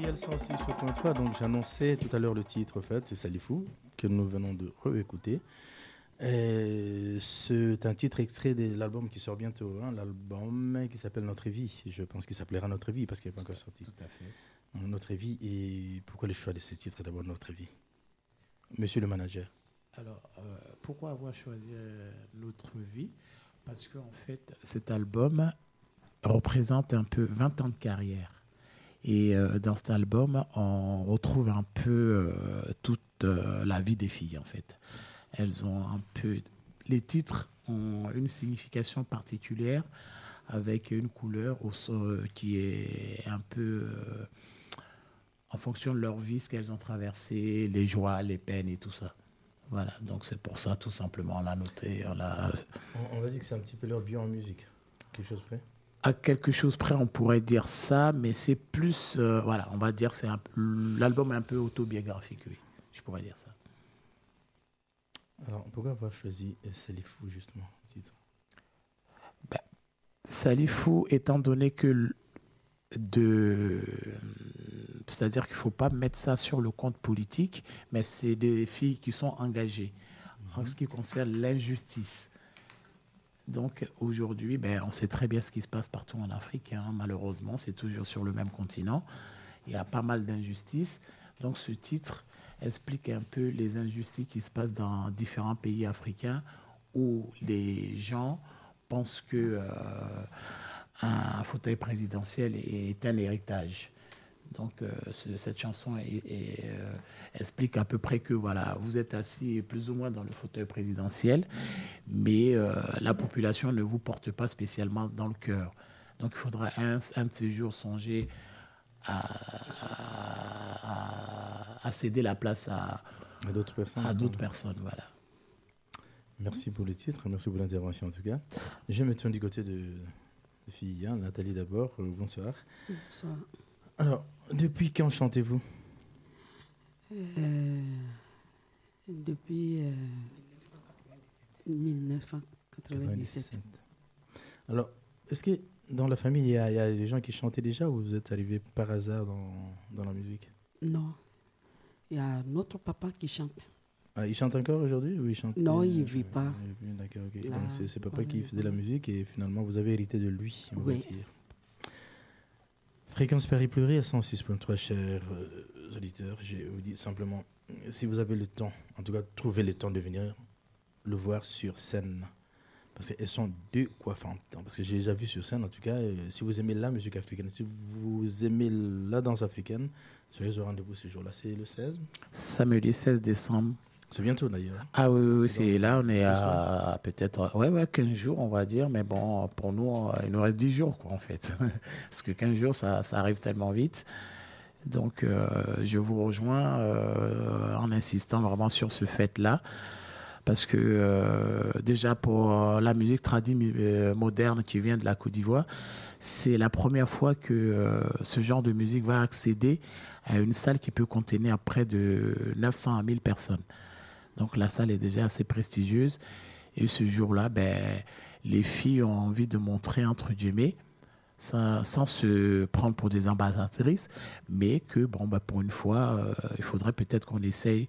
RVL 106.3. Donc j'annonçais tout à l'heure le titre, en fait, c'est Salifou, que nous venons de réécouter. C'est un titre extrait de l'album qui sort bientôt, l'album qui s'appelle Notre Vie. Je pense qu'il s'appellera Notre Vie parce qu'il n'est pas encore sorti. Tout à fait. Notre Vie. Et pourquoi le choix de ce titre d'abord Notre Vie, monsieur le manager? Alors, pourquoi avoir choisi Notre Vie? Parce qu'en fait, cet album représente un peu 20 ans de carrière. Et dans cet album, on retrouve un peu toute la vie des filles, en fait. Elles ont un peu... Les titres ont une signification particulière avec une couleur qui est un peu en fonction de leur vie, ce qu'elles ont traversé, les joies, les peines et tout ça. Voilà, donc c'est pour ça, tout simplement, on l'a noté. On va dire que c'est un petit peu leur bio en musique. Quelque chose près? À quelque chose près, on pourrait dire ça, mais c'est plus... voilà, on va dire c'est l'album est un peu autobiographique, oui. Je pourrais dire ça. Alors, pourquoi avoir choisi Salifou, justement, le titre? Salifou, étant donné que... C'est-à-dire qu'il ne faut pas mettre ça sur le compte politique, mais c'est des filles qui sont engagées en ce qui concerne l'injustice. Donc aujourd'hui, on sait très bien ce qui se passe partout en Afrique. Malheureusement, c'est toujours sur le même continent. Il y a pas mal d'injustices. Donc ce titre explique un peu les injustices qui se passent dans différents pays africains où les gens pensent que un fauteuil présidentiel est un héritage. Donc cette chanson explique à peu près que voilà, vous êtes assis plus ou moins dans le fauteuil présidentiel, mais la population ne vous porte pas spécialement dans le cœur. Donc il faudra un de ces jours songer à céder la place à d'autres personnes. Voilà. Merci pour le titre, merci pour l'intervention en tout cas. Je me tourne du côté de filles. Nathalie d'abord, bonsoir. Bonsoir. Alors, depuis quand chantez-vous? Depuis 1997. Alors, est-ce que dans la famille, il y a des gens qui chantaient déjà ou vous êtes arrivé par hasard dans la musique? Non. Il y a notre papa qui chante. Ah, il chante encore aujourd'hui ou il chante? Non, il ne vit pas. D'accord, ok. Là, Donc c'est papa qui faisait la musique et finalement vous avez hérité de lui, on va dire. Fréquence Paris Pleurie à 106.3, chers auditeurs. Je vous dis simplement, si vous avez le temps, en tout cas, trouvez le temps de venir le voir sur scène. Parce qu'elles sont deux coiffantes. Parce que j'ai déjà vu sur scène, en tout cas, si vous aimez la musique africaine, si vous aimez la danse africaine, soyez au rendez-vous ce jour-là. C'est le 16? Samedi 16 décembre. C'est bientôt d'ailleurs. Ah oui, c'est là, on est à peut-être 15 jours, on va dire. Mais bon, pour nous, il nous reste 10 jours, quoi, en fait. Parce que 15 jours, ça arrive tellement vite. Donc, je vous rejoins en insistant vraiment sur ce fait-là. Parce que déjà, pour la musique traditionnelle moderne qui vient de la Côte d'Ivoire, c'est la première fois que ce genre de musique va accéder à une salle qui peut contenir près de 900 à 1000 personnes. Donc la salle est déjà assez prestigieuse. Et ce jour-là, les filles ont envie de montrer, entre guillemets, sans se prendre pour des ambassadrices, mais que, pour une fois, il faudrait peut-être qu'on essaye